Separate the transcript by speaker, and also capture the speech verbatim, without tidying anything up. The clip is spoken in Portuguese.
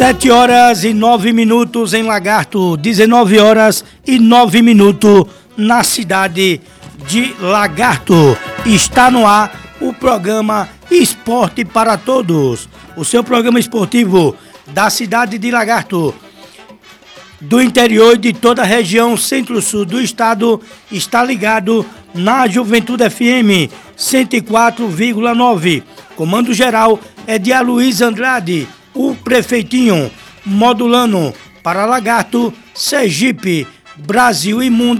Speaker 1: Sete horas e nove minutos em Lagarto, dezenove horas e nove minutos na cidade de Lagarto. Está no ar o programa Esporte para Todos, o seu programa esportivo da cidade de Lagarto, do interior e de toda a região centro-sul do estado. Está ligado na Juventude F M cento e quatro vírgula nove. Comando geral é de Aloysio Andrade, o prefeitinho, modulando para Lagarto, Sergipe, Brasil e mundo.